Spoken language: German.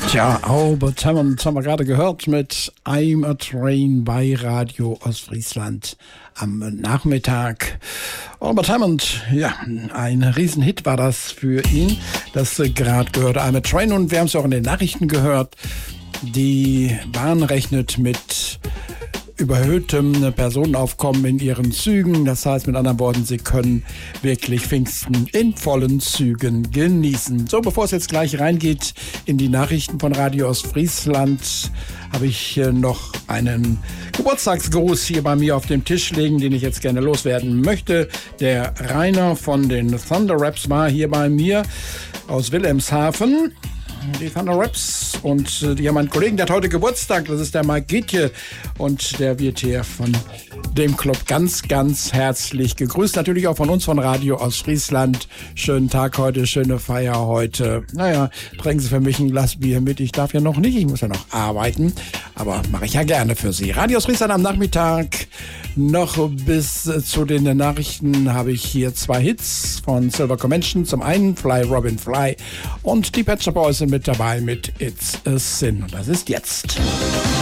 Tja, Albert Hammond haben wir gerade gehört mit I'm a Train bei Radio Ostfriesland am Nachmittag. Albert Hammond, ja, ein Riesenhit war das für ihn, das gerade gehört, I'm a Train, und wir haben es auch in den Nachrichten gehört. Die Bahn rechnet mit überhöhtem Personenaufkommen in ihren Zügen. Das heißt, mit anderen Worten, sie können wirklich Pfingsten in vollen Zügen genießen. So, bevor es jetzt gleich reingeht in die Nachrichten von Radio Ostfriesland, habe ich noch einen Geburtstagsgruß hier bei mir auf dem Tisch liegen, den ich jetzt gerne loswerden möchte. Der Rainer von den Thunder Raps war hier bei mir aus Wilhelmshaven. Die Thunder Raps, und die haben einen Kollegen, der hat heute Geburtstag, das ist der Mike Gietje, und der wird hier von dem Club ganz, ganz herzlich gegrüßt. Natürlich auch von uns von Radio Ostfriesland. Schönen Tag heute, schöne Feier heute. Naja, bringen Sie für mich ein Glas Bier mit. Ich darf ja noch nicht, ich muss ja noch arbeiten, aber mache ich ja gerne für Sie. Radio Ostfriesland am Nachmittag. Noch bis zu den Nachrichten habe ich hier 2 Hits von Silver Convention. Zum einen Fly Robin Fly, und die Pet Shop Boys sind mit dabei mit It's a Sin. Und das ist jetzt.